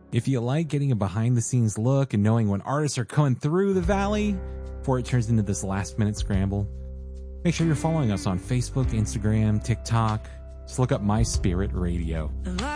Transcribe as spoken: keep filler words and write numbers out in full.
If you like getting a behind-the-scenes look and knowing when artists are coming through the valley before it turns into this last-minute scramble, make sure you're following us on Facebook, Instagram, TikTok. Just look up My Spirit Radio.